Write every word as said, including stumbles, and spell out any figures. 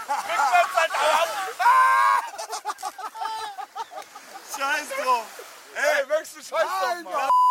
Rückwärts halt an. Scheiß drauf. Ey, möchtest du Scheiß drauf machen?